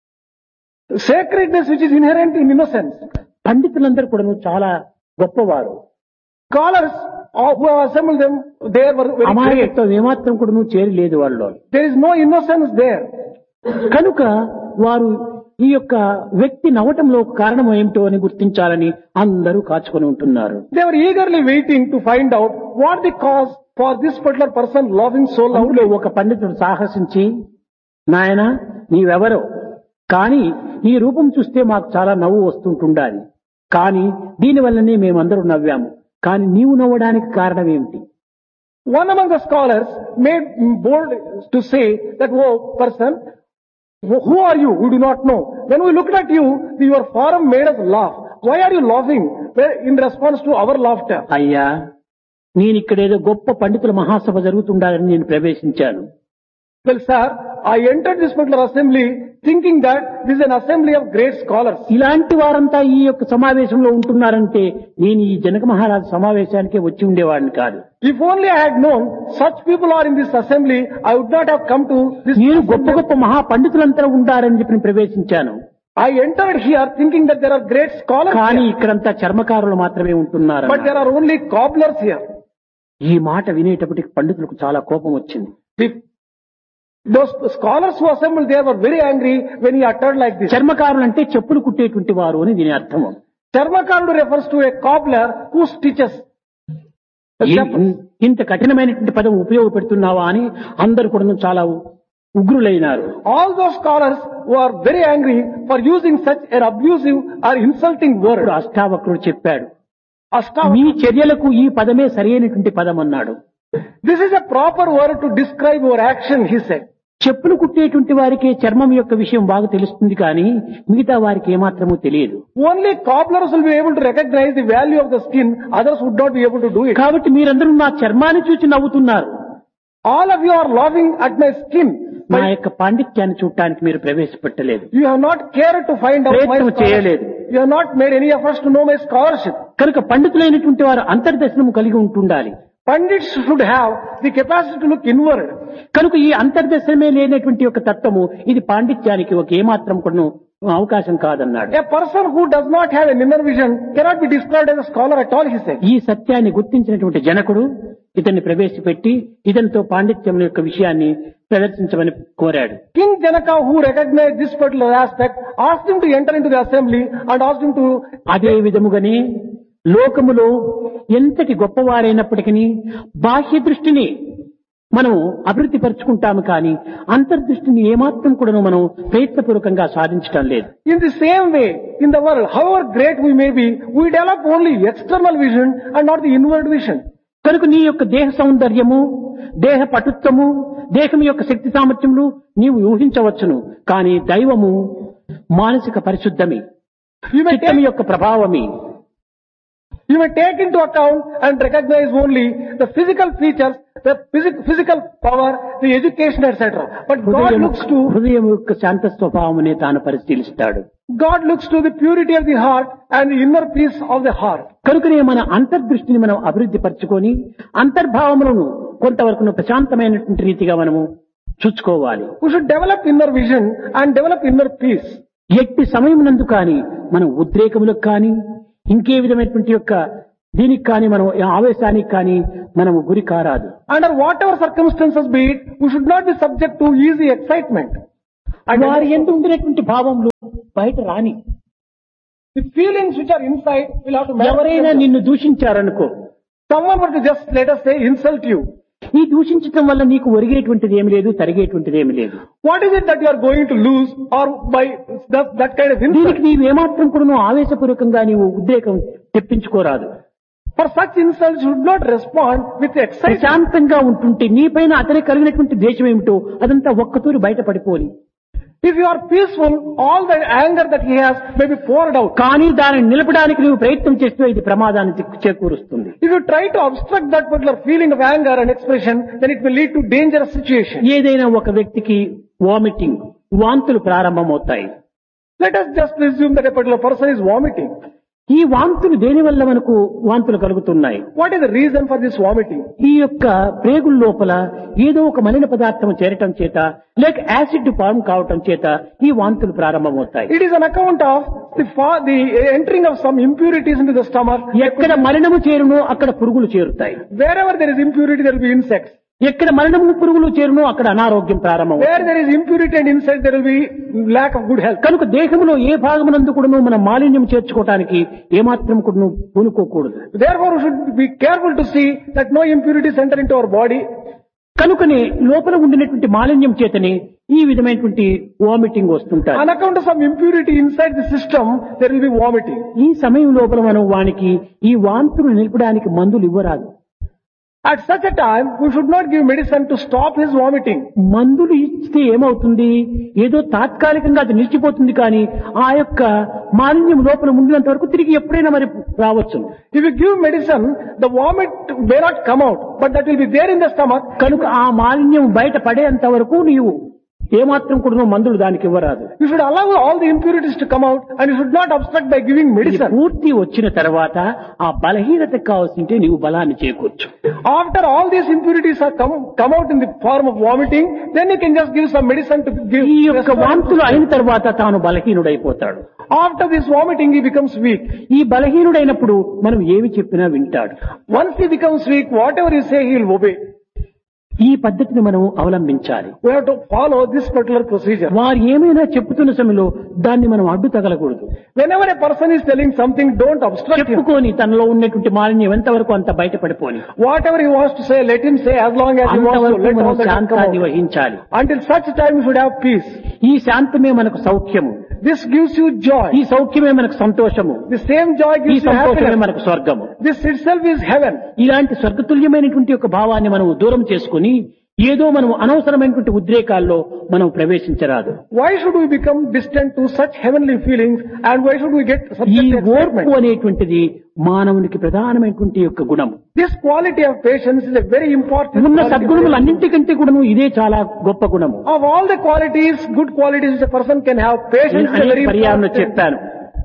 sacredness which is inherent in innocence. పండితులందరూ కూడా చాలా గొప్పవారు. Scholars who have assembled them, they were very great. అమాయకత్వం ఏమాత్రం కూడా చేరలేదు వాళ్ళు. There is no innocence there. కనుక వారు ఈ యొక్క వ్యక్తి నవ్వటంలో కారణం ఏమిటో అని గుర్తించాలని అందరూ కాచుకొని ఉంటున్నారు. They were eagerly waiting to find out what the cause for this particular person laughing so loudly. అందులో ఒక పండితుడు సాహసించి, నాయనా నీవెవరో, కానీ నీ రూపం చూస్తే మాకు చాలా నవ్వు వస్తుంటుండాలి, కానీ దీనివల్లనే మేమందరూ నవ్వాము, కానీ నీవు నవ్వడానికి కారణం ఏమిటి? One among the scholars made bold to say that, oh person, who are you? We do not know. When we looked at you, your form made us laugh. Why are you laughing? Well, in response to our laughter. అయ్యా, నేను ఇక్కడేదో గొప్ప పండితుల మహాసభ జరుగుతుండాలని నేను ప్రవేశించాను. Well, sir, I entered this particular assembly thinking that this is an assembly of great scholars. ఇలాంటి వారంతా ఈ యొక్క సమావేశంలో ఉంటున్నారంటే నేను ఈ జనక మహారాజు సమావేశానికే వచ్చి ఉండేవాడిని కాదు. If only I had known such people are in this assembly, I would not have come to this. నేను గొప్ప గొప్ప మహా పండితులంతా ఉంటారని చెప్పి నేను ప్రవేశించాను. I entered here thinking that there are great scholars కానీ here, ఇక్కడంతా చర్మకారులు మాత్రమే ఉంటున్నారు. but there are only cobblers here. ఈ మాట వినేటప్పటికి పండితులకు చాలా కోపం వచ్చింది. Those scholars who assembled there were very angry when he uttered like this. చర్మకారులు అంటే చెప్పులు కుట్టేటువంటి వారు అని దీని అర్థము. Charmakarudu refers to a cobbler who stitches. ఇంత కఠినమైనటువంటి పదం ఉపయోగపెడుతున్నావా అని అందరూ కూడా చాలా ఉగ్రులైనారు. All those scholars were very angry for using such an abusive or insulting word. ఇప్పుడు అష్టావక్రుడు చెప్పాడు, Astavakra, మీ చర్యలకు ఈ పదమే సరైనటువంటి పదం అన్నాడు. this is a proper word to describe your action, he said. చెప్పులు కుట్టేటువంటి వారికి చర్మం యొక్క విషయం బాగా తెలుస్తుంది, కానీ మిగతా వారికి ఏమాత్రమూ తెలియదు. Only cobblers will be able to recognize the value of the skin, others would not be able to do it. కాబట్టి మీరందరూ నా చర్మాన్ని చూసి నవ్వుతున్నారు, All of you are laughing at my skin. నా యొక్క పాండిత్యాన్ని చూడటానికి మీరు ప్రవేశపెట్టలేదు, You have not cared to find out my ప్రయత్నం scholarship. చేయలేదు. You have not made any efforts to know my scholarship. కనుక పండితులైనటువంటి వారు అంతర్దర్శనము కలిగి ఉంటుండాలి. Pandits should have the capacity to look inward. కనుక ఈ అంతర్దర్శనమే లేనటువంటి ఒక తత్వము ఇది పాండిత్యానికి ఒక ఏమాత్రం కూడా అవకాశం కాదన్నాడు. A person who does not have an inner vision cannot be described as a scholar at all, he said. ఈ సత్యాన్ని గుర్తించినటువంటి జనకుడు ఇతన్ని ప్రవేశపెట్టి ఇతనితో పాండిత్యం యొక్క విషయాన్ని ప్రదర్శించమని కోరాడు. King Janaka, who recognized this particular aspect, asked him to enter into the assembly and asked him to. అదే విధముగానే లోకములో ఎంతటి గొప్పవారైనప్పటికీ బాహ్య దృష్టిని మనం అభివృద్ధి పరుచుకుంటాము, కానీ అంతర్దృష్టిని ఏమాత్రం కూడా మనం ప్రయత్నపూర్వకంగా సాధించడం లేదు. In the same way, in the world, however great we may be, we develop only external vision and not the inward vision. కనుక నీ యొక్క దేహ సౌందర్యము, దేహ పటుత్వము, దేహం యొక్క శక్తి సామర్థ్యములు నీవు ఊహించవచ్చును, కానీ దైవము మానసిక పరిశుద్ధమి, You may చిత్తము take, యొక్క ప్రభావమి. You may take into account and recognize only the physical features, the physical power, the education, etc. But God looks to హృదయం యొక్క శాంత స్వభావమునే తాను పరిశీలిస్తాడు. God looks to the purity of the heart and the inner peace of the heart. కనుకనే మన అంతర్దృష్టిని మనం అభివృద్ధి పరచుకొని అంతర్భావములను కొంతవరకు ప్రశాంతమైనటువంటి రీతిగా మనము చూసుకోవాలి. We should develop inner vision and develop inner peace. ఎట్టి సమయమునందు కానీ మనం ఉద్రేకములకు కానీ ఇంకే విధమైనటువంటి యొక్క దీనికి కానీ మనం ఆవేశానికి కానీ మనము గురి కారాదు. Under whatever circumstances be it, we should not be subject to easy excitement. వారి యందు ఉండినటువంటి భావములు బయట రాని. The feelings which are inside will have to ఎవరైనా నిన్ను దూషించారనుకో, someone were to just, let us say, insult you. ఈ దూషించటం వల్ల నీకు ఒరిగేటువంటిది ఏమి లేదు, తరిగేటువంటిది ఏమి లేదు. What is it that you are going to lose or by that kind of insult? దీనికి నీవు ఏమాత్రం కూడా ఆవేశపూర్వకంగా నీవు ఉద్రేకం తెప్పించుకోరాదు. For such insults you should not respond with excitement. ప్రశాంతంగా ఉంటుంటే నీపైన అతనికి కలిగినటువంటి ద్వేషం ఏమిటో అదంతా ఒక్కతూరి బయటపడిపోని. If you are peaceful, all the anger that he has may be poured out. కానీ దానిని నిలపడానికి నువ్వు ప్రయత్నం చేస్తే ఇది ప్రమాదాన్ని చేకూరుస్తుంది. If you try to obstruct that particular feeling of anger and expression, then it will lead to dangerous situation. ఏదైనా ఒక వ్యక్తికి వామిటింగ్, వాంతులు ప్రారంభమవుతాయి. Let us just presume that a particular person is vomiting. ఈ వాంతులు దేని వల్ల మనకు వాంతులు కలుగుతున్నాయి? What is the reason for this vomiting? ఈ యొక్క ప్రేగుల లోపల ఏదో ఒక మలిన పదార్థం చేరటం చేత లేక యాసిడ్ ఫార్మ్ కావటం చేత ఈ వాంతులు ప్రారంభమవుతాయి. It is an account of the entering of some impurities into the stomach. ఎక్కడ మలినము చేరునో అక్కడ పురుగులు చేరుతాయి. Wherever there is impurity, there will be insects. ఎక్కడ మలినము పురుగులు చేరునో అక్కడ అనారోగ్యం ప్రారంభమవుతుంది. Where there is impurity and insect, there will be lack of good health. కనుక దేహంలో ఏ భాగమునందు కూడాను మనం మాలిన్యం చేర్చుకోవడానికి ఏమాత్రం కూడాను పూనుకోకూడదు. Therefore, we should be careful to see that no impurities enter into our body. కనుకనే లోపల ఉండినటువంటి మాలిన్యం చేతనే ఈ విధమైనటువంటి వామిటింగ్ వస్తుంటారు. On account of some impurity inside the system, there will be vomiting. ఈ సమయం లోపల మనం వానికి ఈ వాంతులు నిలపడానికి మందులు ఇవ్వరాదు. At such a time, we should not give medicine to stop his vomiting. మందులు ఇస్తే ఏమవుతుంది? ఏదో తాత్కాలికంగా అది నిలిచిపోతుంది, కానీ ఆ యొక్క మాలిన్యం లోపల ఉండినంత వరకు తిరిగి ఎప్పుడైనా మరి రావచ్చు. If you give medicine, the vomit may not come out, but that will be there in the stomach. కనుక ఆ మాలిన్యం బయట పడేంత వరకు నీవు ఏమాత్రం కూడా మందులు దానికి ఇవ్వరాదు. You should allow all the impurities to come out, and you should not obstruct by giving medicine. పూర్తి వచ్చిన తర్వాత ఆ బలహీనత కావాల్సింటే నీవు బలాన్ని చేకూర్చు. After all these impurities are come out in the form of vomiting, then you can just give some medicine to give. ఈ యొక్క వాంతులు అయిన తర్వాత తాను బలహీనుడైపోతాడు. After this vomiting, he becomes weak. ఈ బలహీనుడైనప్పుడు మనం ఏమి చెప్పినా వింటాడు. Once he becomes weak, whatever you say, he will obey. ఈ పద్ధతిని మనం అవలంబించాలి. We have to follow this particular procedure. వారు ఏమైనా చెప్పుతున్న సమయంలో దాన్ని మనం అడ్డు తగలకూడదు. Whenever a person is telling something, don't obstruct him. చెప్పుకొని తనలో ఉన్నటువంటి మాలిన్యం ఎంతవరకు అంత బయటపడిపోని. Whatever he wants to say, let him say as long as he wants to. Let all the శాంతాన్ని వహించాలి. Until such time, you should have peace. ఈ శాంతమే మనకు సౌఖ్యము. This gives you joy. ఈ సౌఖ్యమే మనకు సంతోషము. The same joy ఈ gives you సంతోషమే happiness. మనకు స్వర్గము. This itself is heaven. ఇలాంటి స్వర్గతుల్యమైనటువంటి ఒక భావాన్ని మనం దూరం చేసుకుని ఏదో మనం అనవసరమైనటువంటి ఉద్రేకాల్లో మనం ప్రవేశించరాదు. Why should we become distant to such heavenly feelings, and why should we get ఈ subject to ఓర్పు excitement? అనేటువంటిది మానవునికి ప్రధానమైనటువంటి యొక్క గుణము. This quality of patience is a very important ఉన్న quality. సద్గుణములు అన్నింటికంటే కూడాను ఇదే చాలా గొప్ప గుణము. Of all the qualities, good qualities which a person can have, patience is a very పర్యాయంలో important. చెప్పాను.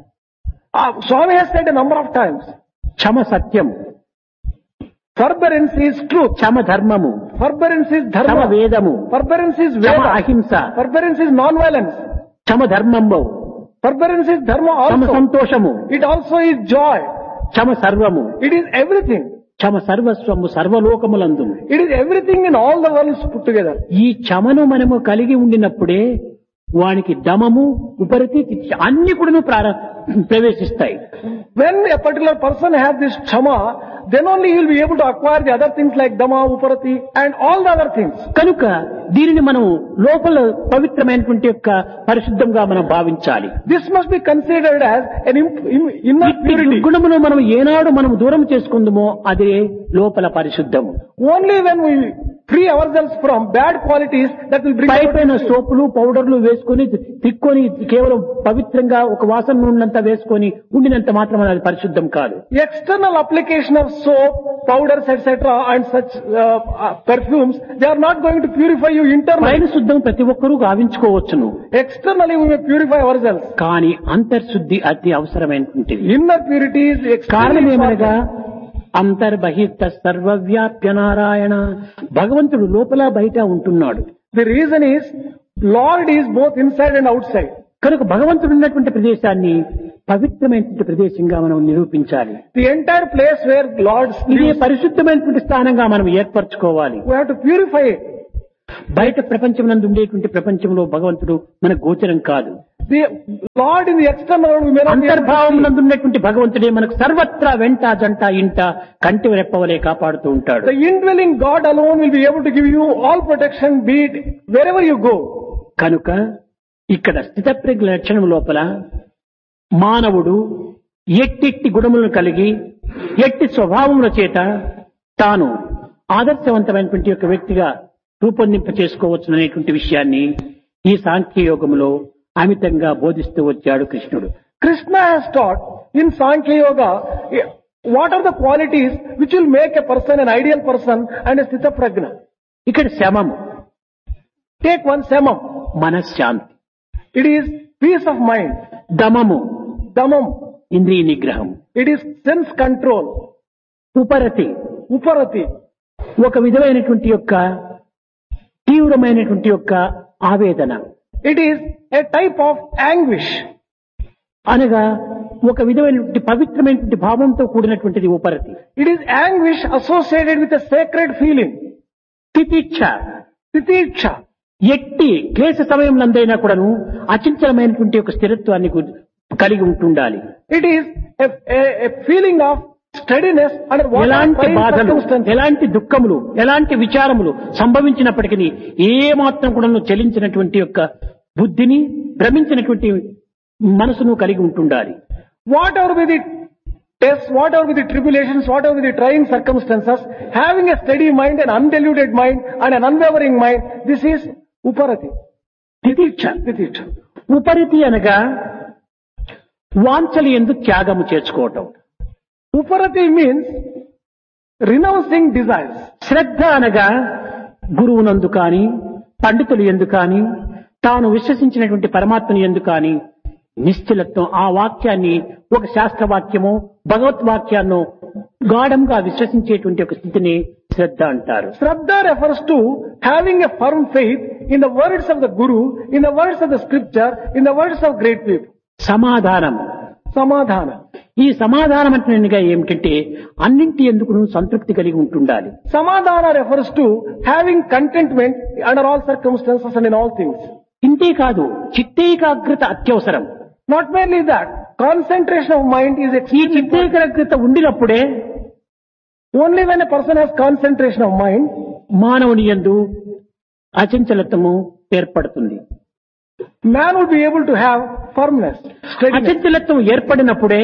Swami has said a number of times, Kshama Satyam, forbearance is truth, క్షమ ధర్మము, forbearance is Kshama dharma, వేదము, forbearance is Kshama veda, అహింస, forbearance is non-violence, Kshama ధర్మంబు, forbearance is dharma Kshama also. సంతోషము, It also is joy. క్షమ సర్వము, It is everything. Kshama Sarvasvamu సర్వలోకములందు. It is everything in all the worlds put together. ఈ క్షమను మనము కలిగి ఉండినప్పుడే వానికి దమము, ఉపరతి అన్ని కూడా ప్రవేశిస్తాయి. When a particular person has this chama, then only he will be able to acquire the other things like dama, uparati and all the other things. కనుక దీనిని మనం లోపల పవిత్రమైనటువంటి యొక్క పరిశుద్ధంగా మనం భావించాలి. This must be considered as an inner purity. గుణమును మనం ఏనాడు మనం దూరం చేసుకుందామో అదే లోపల పరిశుద్ధము. Only when we free ourselves from bad qualities that will bring పైపైన సోపులు పౌడర్లు వేసుకొని తిక్కొని కేవలం పవిత్రంగా ఒక వాసన నూనెంతా వేసుకొని ఉండినంత మాత్రం అది పరిశుద్ధం కాదు. external application of soap, powders, etc. and such perfumes, they are not going to purify you internally. పైన శుద్ధం ప్రతి ఒక్కరూ గావించుకోవచ్చును. Externally we may purify ourselves. కానీ అంతర్శుద్ధి అతి అవసరమైనటువంటిది. Inner purity is కారణం extremely ఏమనగా important. అంతర్బహిర్త సర్వవ్యాప్య నారాయణ, భగవంతుడు లోపల బయట ఉంటున్నాడు. The reason is Lord is both inside and outside. కనుక భగవంతుడు ఉన్నటువంటి ప్రదేశాన్ని పవిత్రమైనటువంటి ప్రదేశంగా మనం నిరూపించాలి. The entire place where Lord ఇదే lives, పరిశుద్ధమైనటువంటి స్థానంగా మనం ఏర్పరచుకోవాలి. we have to purify it. బయట ప్రపంచం నందు ఉండేటువంటి ప్రపంచంలో భగవంతుడు మన గోచరం కాదు. The Lord in the external world we may not be able to అంతర్భావం see. నందు ఉన్నటువంటి భగవంతుడే మనకు సర్వత్రా వెంట జంట ఇంట కంటి రెప్పవలే కాపాడుతూ ఉంటాడు. The indwelling God alone will be able to give you all protection, be it wherever you go. కనుక ఇక్కడ స్థితప్రజ్ఞ లక్షణం లోపల మానవుడు ఎట్టి గుణములను కలిగి ఎట్టి స్వభావముల చేత తాను ఆదర్శవంతమైనటువంటి యొక్క వ్యక్తిగా రూపొందింప చేసుకోవచ్చు అనేటువంటి విషయాన్ని ఈ సాంఖ్యయోగములో అమితంగా బోధిస్తూ వచ్చాడు కృష్ణుడు. Krishna has taught in Sankhya Yoga what are the qualities which will make a person an ideal person and a sthita prajna. ఇక్కడ శమము, Take one samam. మనశ్శాంతి, It is peace of mind. దమము, Damam. ఇంద్రియ నిగ్రహం, It is sense control. ఉపరతి, Uparati. ఒక విధమైనటువంటి యొక్క తీవ్రమైనటువంటి యొక్క ఆవేదన, It is a type of anguish. అనగా ఒక విధమైనటువంటి పవిత్రమైనటువంటి భావంతో కూడినటువంటిది ఉపరతి. It is anguish associated with a sacred feeling. తితిక్ష, Titiksha. ఎట్టి క్లేశ సమయం నందైనా కూడాను అచంచలమైనటువంటి ఒక స్థిరత్వాన్ని కలిగి ఉంటుండాలి. It is a feeling of steadiness under what ఎలాంటి బాధలు, circumstances. ఎలాంటి దుఃఖములు, ఎలాంటి విచారములు సంభవించినప్పటికీ ఏ మాత్రం కూడా చలించినటువంటి యొక్క బుద్ధిని, భ్రమించినటువంటి మనసును కలిగి ఉంటుండాలి. Whatever be the tests, whatever be the tribulations, whatever be the trying circumstances, having a steady mind, an undiluted mind and an unwavering mind, this is uparati. తితిక్ష. Titiksha. ఉపరతి అనగా వాంఛలు ఎందు త్యాగము చేర్చుకోవటం. Uparati means renouncing desires. శ్రద్ధ అనగా గురువునందు కాని, పండితులు ఎందు కాని, తాను విశ్వసించినటువంటి పరమాత్మని ఎందు కాని నిశ్చలత్వం, ఆ వాక్యాన్ని ఒక శాస్త్రవాక్యమో భగవద్వాక్యాన్నో గాఢంగా విశ్వసించేటువంటి ఒక స్థితిని శ్రద్ధ అంటారు. Shraddha refers to having a firm faith in the words of the Guru, in the words of the scripture, in the words of great people. సమాధానం, Samadhana. ఈ సమాధానం అంటే ఏమిటంటే అన్నింటి ఎందుకు సంతృప్తి కలిగి ఉంటుండాలి. Samadhana refers to having contentment under all circumstances and in all things. ఇంతే కాదు, చిత్తేకాగ్రత అత్యవసరం. Not merely that, concentration of mind is ఈ extremely important. చిత్తేకాగ్రత ఉండినప్పుడే Only when a person has concentration of mind, మానవుని యందు అచంచలత్వము ఏర్పడుతుంది. man will be able to have firmness, steadiness. అచంచలత్వం ఏర్పడినప్పుడే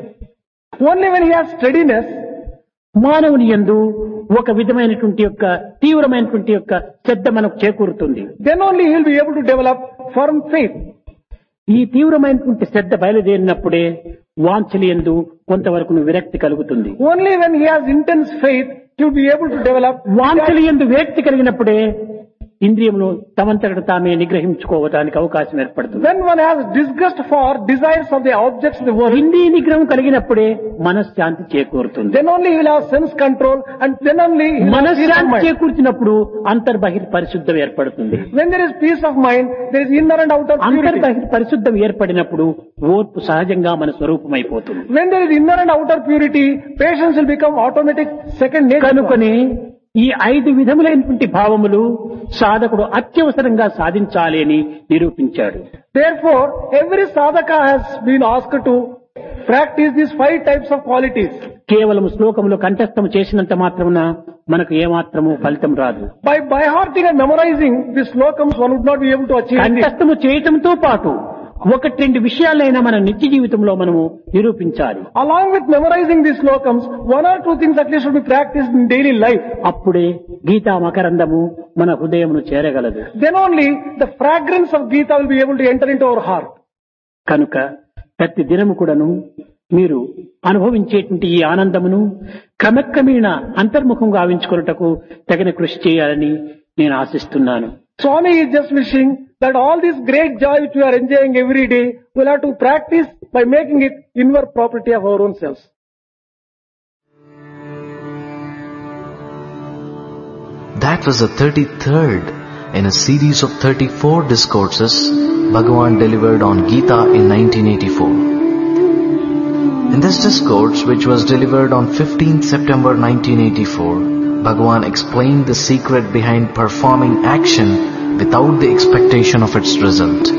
Only when he has steadiness, మానవుని యందు ఒక విధమైనటువంటి యొక్క తీవ్రమైనటువంటి యొక్క శ్రద్ధ మనకు చేకూరుతుంది. then only he will be able to develop firm faith. ఈ తీవ్రమైనటువంటి శ్రద్ధ బయలుదేరినప్పుడే వాంఛలు యందు కొంతవరకు విరక్తి కలుగుతుంది. Only when he has intense faith, he will be able to develop. వాంఛలు యందు విరక్తి కలిగినప్పుడే ఇంద్రియములు తమంతట తామే నిగ్రహించుకోవడానికి అవకాశం ఏర్పడుతుంది. When one has disgust for desires of the objects of the world, ఇంద్రియ నిగ్రహం కలిగినప్పుడే మనశ్శాంతి చేకూరుతుంది. then only he will have sense control and then only he will have peace of మనశ్శాంతి mind. చేకూర్చినప్పుడు అంతర్బహిర్ పరిశుద్ధం ఏర్పడుతుంది. When there is peace of mind, there is inner and outer purity. అంతర్బహిర్ పరిశుద్ధం ఏర్పడినప్పుడు ఓర్పు సహజంగా మన స్వరూపం అయిపోతుంది. When there is inner and outer purity, patience will become automatic second nature. కనుకనే ఈ 5 విధములైనటువంటి భావములు సాధకుడు అత్యవసరంగా సాధించాలి అని నిరూపించాడు. Therefore, every sadhaka has been asked to practice these 5 types of qualities. కేవలం శ్లోకములు కంఠస్థము చేసినంత మాత్రమున మనకు ఏమాత్రము ఫలితం రాదు. By hearting and memorizing these slokams, one would not be able to achieve anything. కంఠస్థము చేయటంతో పాటు ఒకటి రెండు విషయాలైనా మన నిత్య జీవితంలో మనము నిరూపించాలి. Along with memorizing these slokams, one or two things at least should be practiced in daily life. అప్పుడే గీతా మకరందము మన హృదయమును చేరగలదు. Then only the fragrance of Gita will be able to enter into our heart. కనుక ప్రతి దినము కూడాను మీరు అనుభవించేటువంటి ఈ ఆనందమును క్రమక్రమేణ అంతర్ముఖం గావించుకొనుటకు తగిన కృషి చేయాలని నేను ఆశిస్తున్నాను. Swami is just wishing that all this great joy which we are enjoying every day will have to practice by making it inward property of our own selves. That was the 33rd in a series of 34 discourses Bhagavan delivered on Gita in 1984. In this discourse, which was delivered on 15th September 1984, Bhagavan explained the secret behind performing action without the expectation of its result.